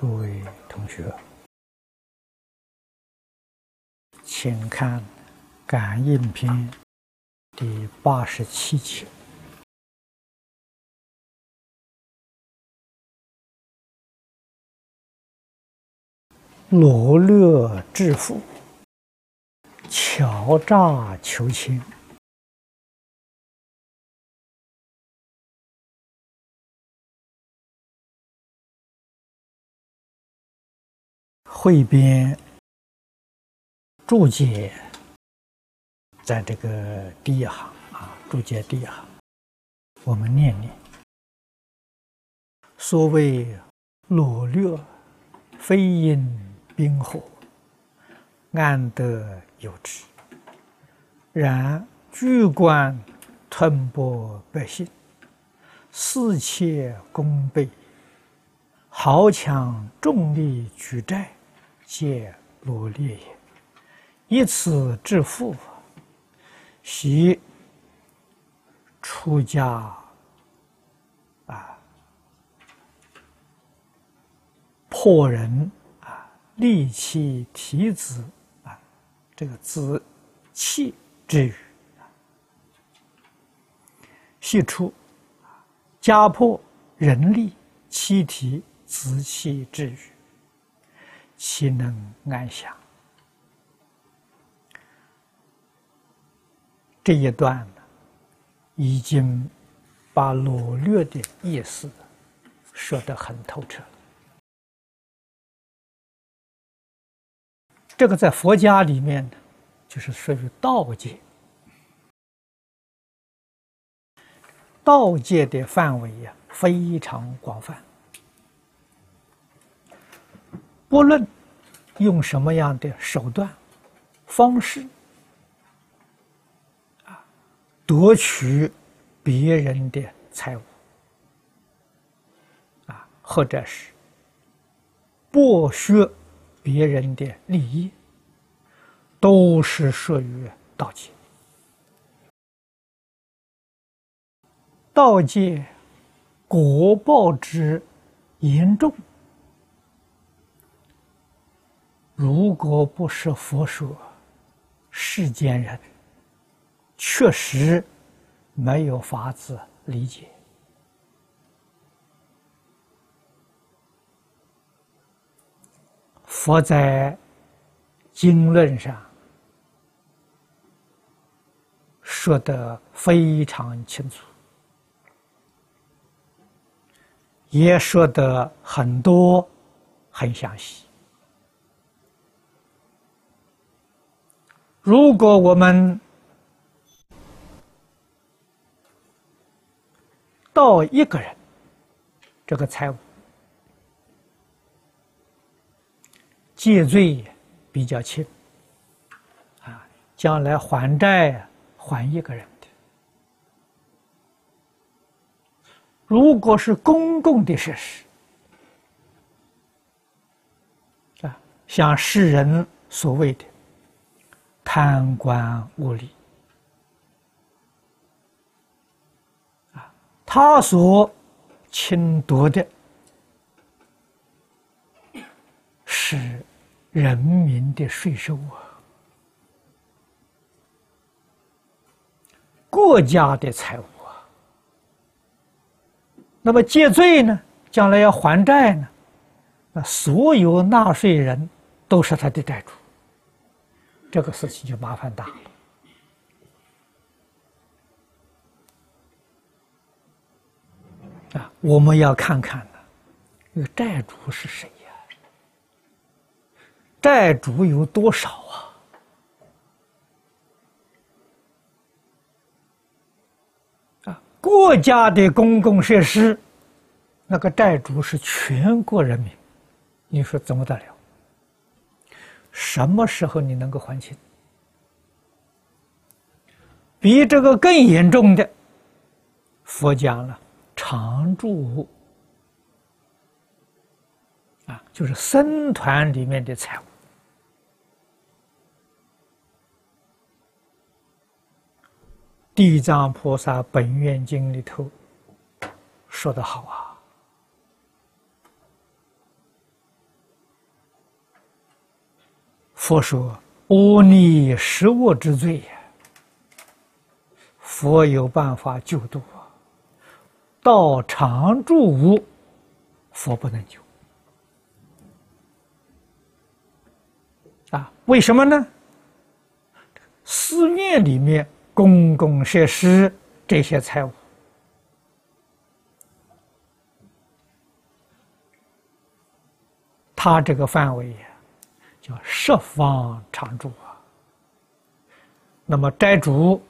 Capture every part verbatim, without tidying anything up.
各位同学，请看《感应篇》第八十七节。罗略致富，巧诈求亲。汇编注解在这个第一行啊，注解第一行，我们念念。所谓罗略，非因宾火，安得有之？然居官吞剥百姓，私窃功倍，豪强重利举债，皆罗列也。以此致富，习出家啊，迫人啊，利其体子啊，这个子气之语，系出家破人利妻体子气之语，其能安详？这一段呢，已经把罗略的意思说得很透彻了。这个在佛家里面呢，就是属于道界。道界的范围呀，非常广泛。不论用什么样的手段、方式啊，夺取别人的财物啊，或者是剥削别人的利益，都是属于道界。道界果报之严重，如果不是佛说，世间人确实没有法子理解。佛在经论上说得非常清楚，也说得很多很详细。如果我们盗一个人这个财物，戒罪比较轻啊，将来还债还一个人的。如果是公共的设施啊，像世人所谓的贪官污吏啊，他所侵夺的是人民的税收啊，国家的财物啊。那么戒罪呢，将来要还债呢，那所有纳税人都是他的债主，这个事情就麻烦大了。啊，我们要看看呢，这个债主是谁呀？债主有多少啊？啊，国家的公共设施，那个债主是全国人民，你说怎么得了？什么时候你能够还清？比这个更严重的，佛讲了常住啊，就是僧团里面的财物。地藏菩萨本愿经里头说得好啊， 佛说：“阿弥十恶之罪呀，佛有办法救度啊。道常住无，佛不能救。啊，为什么呢？寺院里面公共设施这些财物，它这个范围呀，叫十方常住啊。那么斋主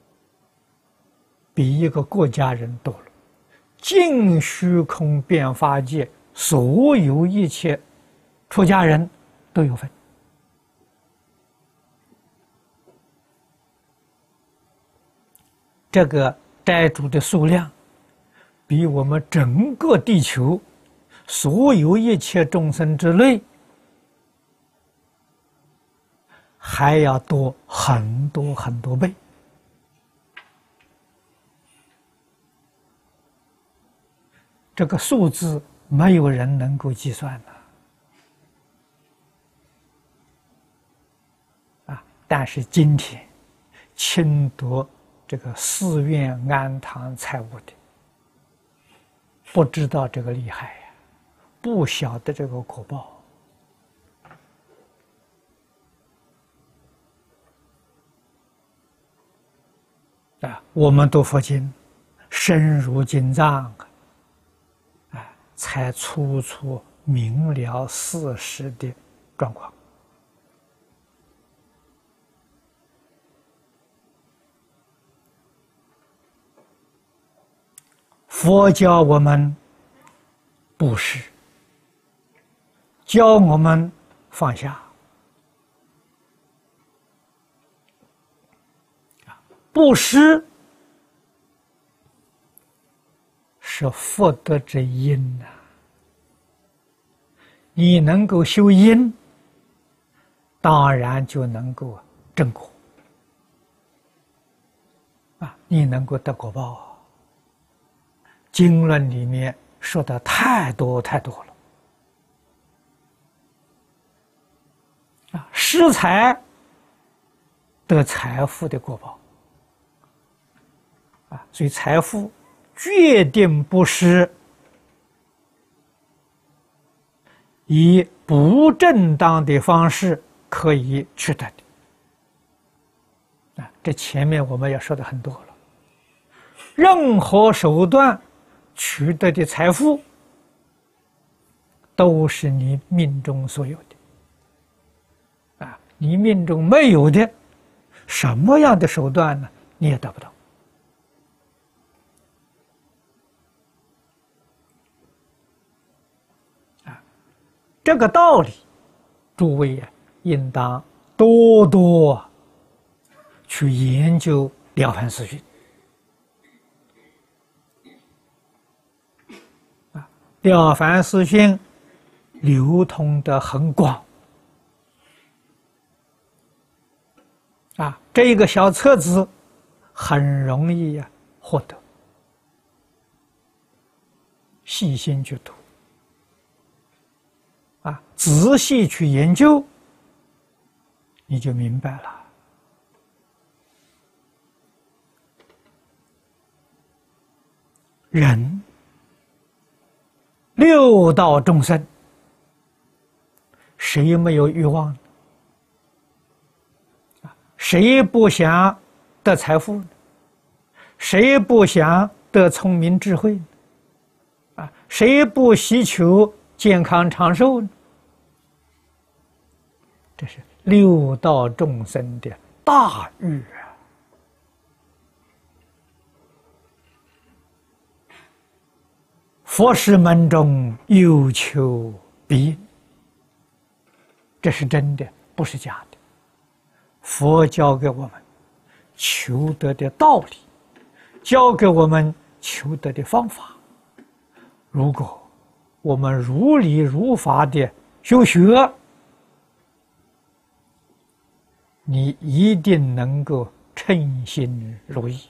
比一个国家人多了，尽虚空遍法界所有一切出家人都有份。这个斋主的数量，比我们整个地球所有一切众生之类还要多很多很多倍。这个数字没有人能够计算的啊！但是今天侵夺这个寺院庵堂财物的，不知道这个厉害呀，不晓得这个果报啊！我们读佛经，深入经藏啊，才初初明了事实的状况。佛教我们布施，教我们放下。布施是福德之因呐、啊，你能够修因，当然就能够正果啊，你能够得果报啊。经论里面说的太多太多了啊，施财得财富的果报啊，所以财富决定不是以不正当的方式可以取得的啊，这前面我们也说的很多了，任何手段取得的财富，都是你命中所有的啊！你命中没有的，什么样的手段呢？你也得不到啊！这个道理，诸位呀、啊，应当多多去研究《了凡四训》。了凡四训流通的很广啊，这一个小册子很容易呀、啊、获得，细心去读啊，仔细去研究，你就明白了。人六道众生，谁没有欲望？谁不想得财富？谁不想得聪明智慧？啊，谁不希求健康长寿呢？这是六道众生的大欲啊！佛事门中有求必应，这是真的，不是假的。佛教给我们求得的道理，教给我们求得的方法，如果我们如理如法的修学，你一定能够称心如意，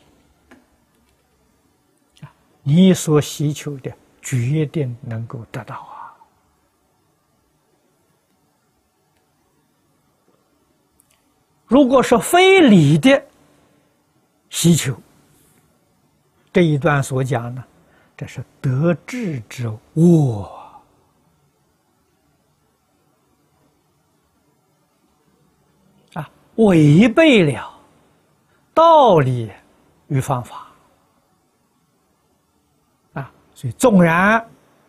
你所希求的决定能够得到啊！ 如果是非理的希求，这一段所讲呢，这是得智之我啊，违背了道理与方法啊，所以纵然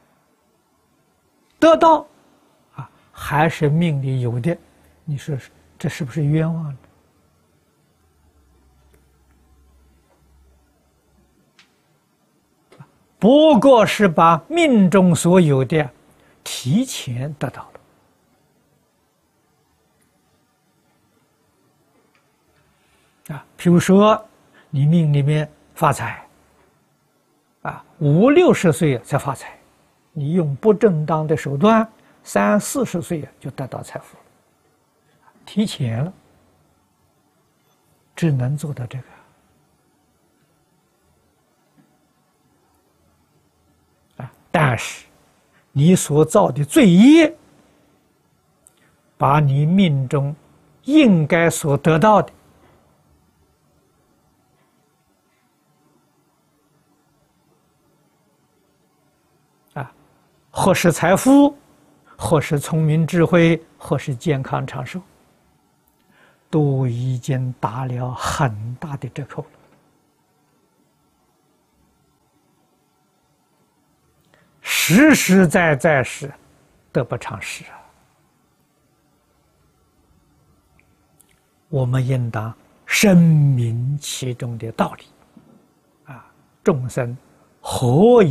得到啊，还是命里有的，你说这是不是冤枉呢？不过是把命中所有的提前得到了啊。比如说你命里面发财啊，五六十岁才发财，你用不正当的手段，三四十岁就得到财富了，提前了，只能做到这个。但是，你所造的罪业，把你命中应该所得到的啊，或是财富，或是聪明智慧，或是健康长寿，都已经打了很大的折扣了。实实在在是得不偿失啊！我们应当深明其中的道理啊！众生何以